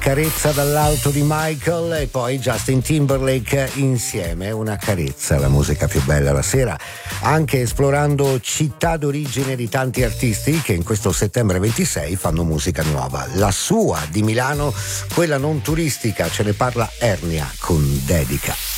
Carezza dall'alto di Michael e poi Justin Timberlake insieme. Una carezza, la musica più bella la sera, anche esplorando città d'origine di tanti artisti che in questo settembre 26 fanno musica nuova. La sua di Milano, quella non turistica, ce ne parla Ernia con Dedica.